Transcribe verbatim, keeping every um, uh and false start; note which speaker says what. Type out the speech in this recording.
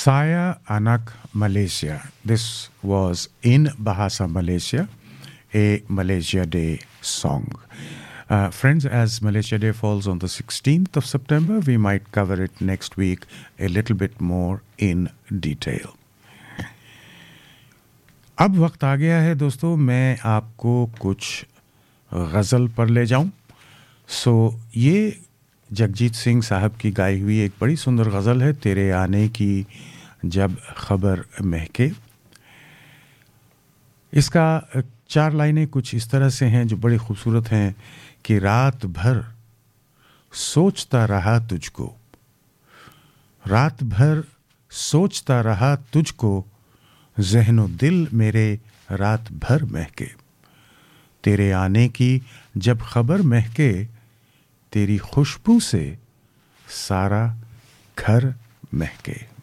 Speaker 1: Saya Anak, Malaysia. This was in Bahasa Malaysia, a Malaysia Day song. Uh, friends, as Malaysia Day falls on the sixteenth of September, we might cover it next week a little bit more in detail. अब वक्त आ गया है दोस्तों, मैं आपको कुछ गज़ल पर ले जाऊं. सो ये जगजीत सिंह साहब की गाई हुई एक बड़ी सुंदर गज़ल है, तेरे आने की जब खबर महके. इसका चार लाइनें कुछ इस तरह से हैं जो बड़ी खूबसूरत हैं कि रात भर सोचता रहा तुझको, रात भर सोचता रहा तुझको, ज़हनो दिल मेरे रात भर महके. तेरे आने की जब खबर महके, तेरी खुशबू से सारा घर महके.